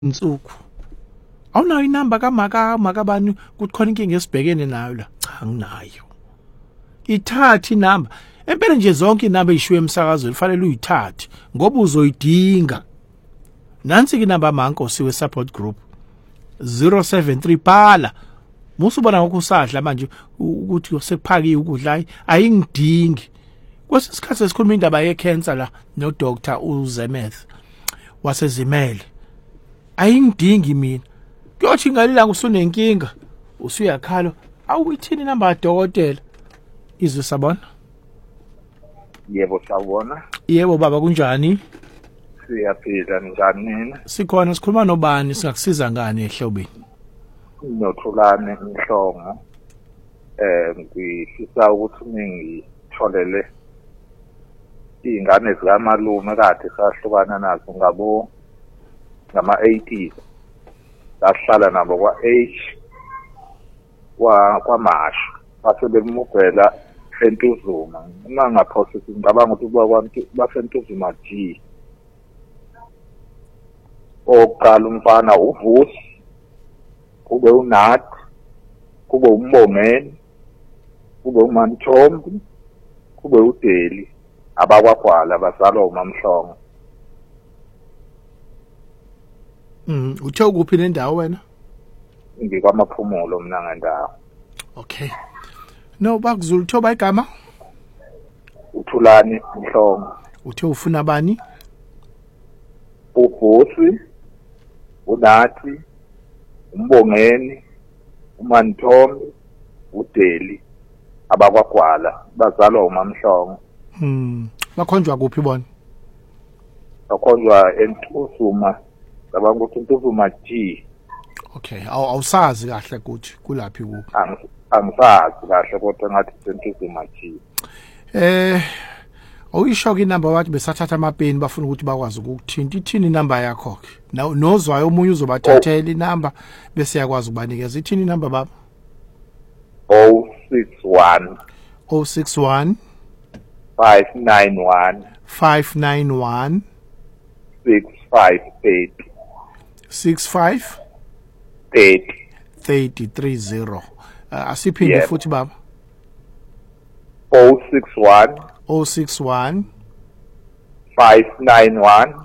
insuku awunayo inamba makabani ukuthi khona inkinga esibhekene nayo la cha nginayo ithatha inamba empela nje zonke inamba ezishiwe emsakazweni fanele uyithathe ngoba uzoyidinga nansi ke inamba maNkosi we support group 073 phala musubona ngokusadla manje ukuthi sekuphakiwe ukudla ayingidingi kwesisikhathi esikhuluma indaba yecancer la no Dr Uzemeth wasezimele ayingidingi mina kuyothi ngalilanga usunenkinga usuyakhala awuyithini inamba kadokotela izwe sabona yebo sawubona yebo baba kunjani siyaphila njani nina sikhona sikhuluma nobani singakusiza ngani ehlobeni nothulane inhlongo ngifisa ukuthi ngitholele ingane zikamalume kade sahlukana nazo ngama-80s sahlala nabo kwa-H kwaMashu base bemugwela eNtuzuma uma ngaphosisi ngicabanga ukuthi kwabantu baseNtuzuma G oqala umfana uVusi kube uNathi kube uMbongeni kube uManthombi kube uDeli abakwagwala bazalwa uMamhlongo. Uthe ukuphi nendawo wena? Ngikwamaphumulo mina ngendawo. Okay. No bakuzulu thoba igama? Uthulani Mhlongo. Uthe ufuna bani? uVusi, uNathi, uMbongeni, uManthombi, uDeli abakwagwala bazalwa uMamhlongo. Bakhonjwa kuphi bona? Bakhonjwa eNtuzuma, ngicabanga ukuthi Ntuzuma G. Okay, awusazi kahle ukuthi kulaphi kuphi. Angisazi kahle kodwa ngathi Ntuzuma G. Awuyisho ke inamba wathi besathatha amapeni bafuna ukuthi bakwazi ukuthinta ithini inamba yakho ke. Nozwayo omunye uzobathathela inamba bese yakwazi ukubanikeza ithini inamba baba? 061 591 6530 3030 asiphinde futhi baba 061 591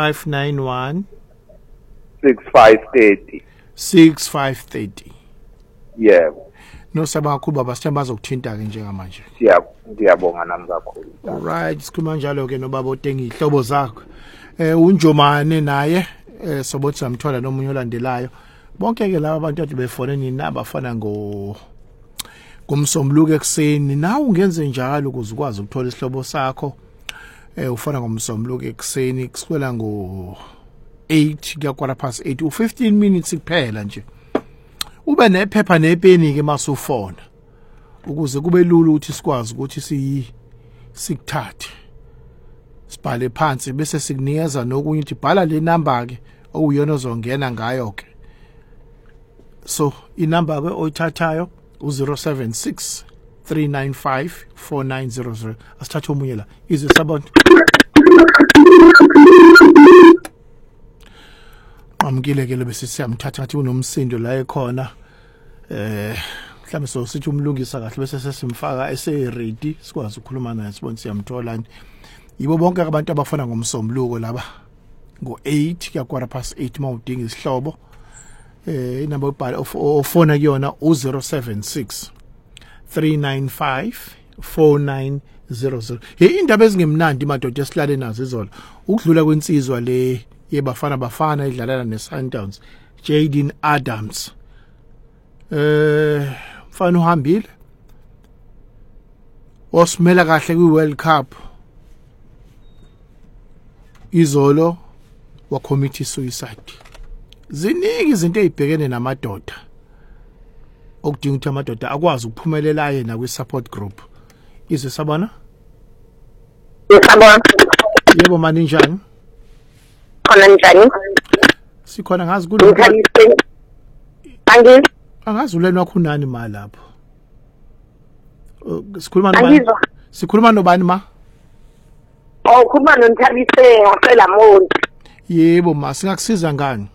6530 yebo no sabakhulu baba sithemba bazokuthinta ke njengamanje ngiyabonga nami kakhulu. Alright sikhuluma njalo ke nobaba otenga ihlobo zakho unjomane naye sobothi samthola nomunye olandelayo bonke ke laba abantu athi befone nina abafana ngomsombuluko ekseni nawe ungenze njalo ukuze ukwazi ukuthola isihlobo sakho ufana ngomsombuluko ekseni kuswela ngo 8 kuya quarter past 8 u15 minutes kuphela nje ube nephepha nepeni ke masufona ukuze kube lula ukuthi sikwazi ukuthi sikuthathe sibhale phansi bese sikunikeza nokunye ukuthi bhala le number ke okuyona ozongena ngayo ke so inamba ke oyithathayo u076 395 4900 asithathe omunye la izwe sabona amkile ke bese siyamthatha athi unomsindo la ekhona mhlambe so sithi umlungisa kahle bese sesimfaka ready sikwazi ukukhuluma naye sibone siyamthola yibo bonke abantu abafana ngomsombuluko laba ngo8 kuya quarter past 8 mawudinga isihlobo inamba ofona kuyona u076 395 4900 indaba ezingemnandi madoda esilale nazo izolo ukudlula kwensizwa le yebafana idlalana neSundowns Jaden Adams mfana uhambile osimela kahle kwiWorld Cup izolo wa committee suicide ziningi izinto ezibhekene namadoda okudinga ukuthi amadoda akwazi ukuphumelela yena kwi-support group izwe sabona yebo mani njani khona njani sikhona ngazi kulo angazi ulena wakho nani ma lapho sikhuluma nobani ma khuluma noNthabise ngacela Monti Yebo ma singakusiza ngani?